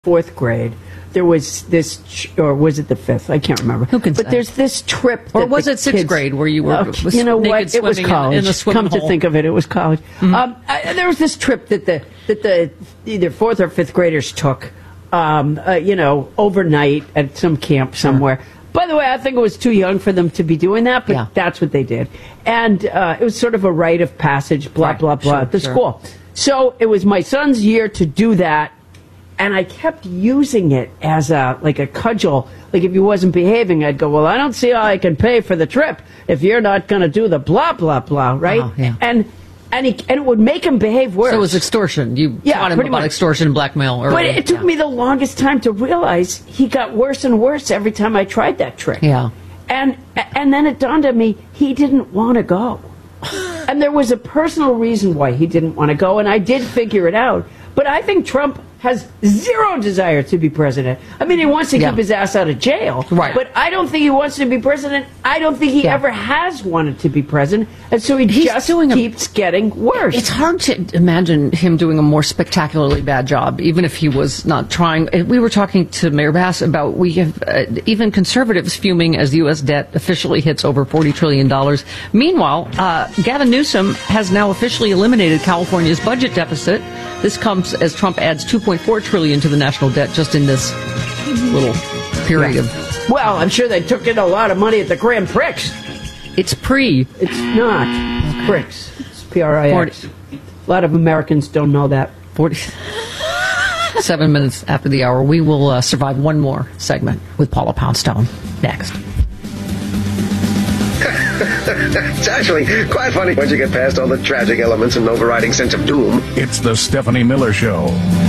4th grade, there was this, or was it the 5th? I can't remember. Who can say? But there's this trip. Or was it 6th grade where you were you know what? It was college. In the swimming Come hole. to think of it, it was college. There was this trip that the either 4th or 5th graders took, overnight at some camp somewhere. By the way, I think it was too young for them to be doing that, but that's what they did. And it was sort of a rite of passage, blah, blah, blah, at the school. So it was my son's year to do that, and I kept using it as a cudgel. Like, if he wasn't behaving, I'd go, well, I don't see how I can pay for the trip if you're not going to do the blah, blah, blah, right? And it would make him behave worse. So it was extortion. You taught him about extortion and blackmail. But it took me the longest time to realize he got worse and worse every time I tried that trick. Yeah. And then it dawned on me, he didn't want to go. And there was a personal reason why he didn't want to go, and I did figure it out. But I think Trump has zero desire to be president. I mean, he wants to keep his ass out of jail. Right. But I don't think he wants to be president. I don't think he ever has wanted to be president. And so he just keeps getting worse. It's hard to imagine him doing a more spectacularly bad job, even if he was not trying. We were talking to Mayor Bass about we have even conservatives fuming as the U.S. debt officially hits over $40 trillion. Meanwhile, Gavin Newsom has now officially eliminated California's budget deficit. This comes as Trump adds $2.4 trillion to the national debt just in this little period of... Well, I'm sure they took in a lot of money at the Grand Prix. It's pre. It's not. Prix. It's Prix. A lot of Americans don't know that. 7 minutes after the hour, we will survive one more segment with Paula Poundstone next. It's actually quite funny once you get past all the tragic elements and overriding sense of doom. It's the Stephanie Miller Show.